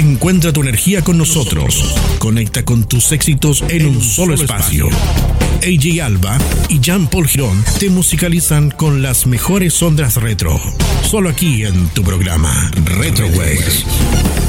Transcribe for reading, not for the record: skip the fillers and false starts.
Encuentra tu energía con nosotros. Conecta con tus éxitos en un solo espacio. AJ Alba y Jean-Paul Girón te musicalizan con las mejores ondas retro. Solo aquí en tu programa Retro Waves.